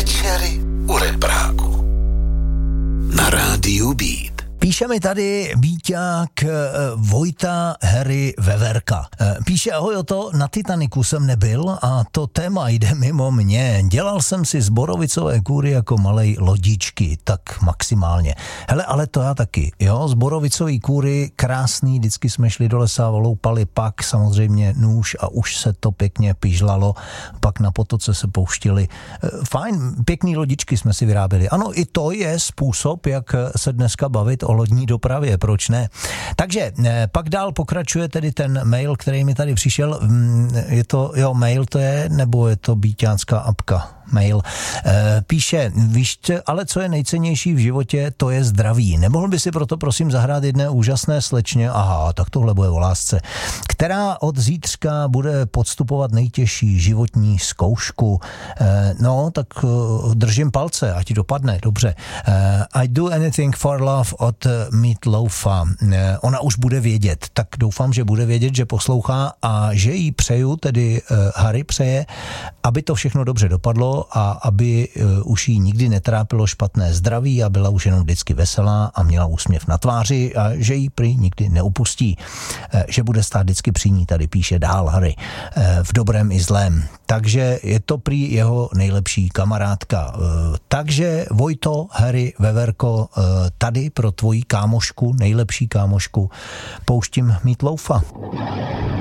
Večery u Repráku. Na rádiu Beat. Píše mi tady Bíťák Vojta Harry Veverka. Píše: ahoj, Oto, na Titaniku jsem nebyl a to téma jde mimo mě. Dělal jsem si z borovicové kůry jako malej lodičky, tak maximálně. Hele, ale to já taky, jo, z borovicové kůry krásný, vždycky jsme šli do lesa, loupali, pak samozřejmě nůž a už se to pěkně pižlalo, pak na potoce se pouštili. Fajn, pěkný lodičky jsme si vyráběli. Ano, i to je způsob, jak se dneska bavit o lodní dopravě, proč ne? Takže pak dál pokračuje tedy ten mail, který mi tady přišel. Je to, jo, mail to je, nebo je to bíťánská apka? Mail. Píše: víš, ale co je nejcennější v životě, to je zdraví. Nemohl by si proto prosím zahrát jedné úžasné slečně, aha, tak tohle bude o lásce, která od zítřka bude podstupovat nejtěžší životní zkoušku. No, tak držím palce, ať ti dopadne, dobře. I do anything for love od Meat Loafa. Ona už bude vědět, tak doufám, že bude vědět, že poslouchá a že jí přeju, tedy Harry přeje, aby to všechno dobře dopadlo a aby už jí nikdy netrápilo špatné zdraví a byla už jenom vždycky veselá a měla úsměv na tváři a že jí prý nikdy neupustí, že bude stát vždycky při ní, tady píše dál Harry, v dobrém i zlém. Takže je to prý jeho nejlepší kamarádka. Takže Vojto, Harry, Veverko, tady pro tvoji kámošku, nejlepší kámošku, pouštím Meat Loafa.